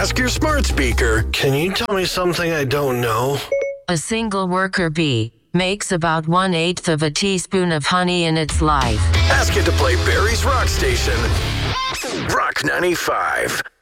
Ask your smart speaker, can you tell me something I don't know? A single worker bee makes about 1/8 of a teaspoon of honey in its life. Ask it to play Barry's Rock Station. Rock 95.